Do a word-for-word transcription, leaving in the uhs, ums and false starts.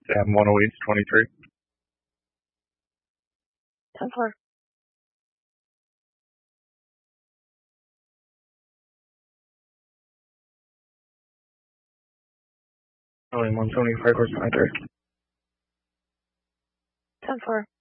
Sam one oh eight twenty-three. ten four. One seventy-five, twenty-three. ten four.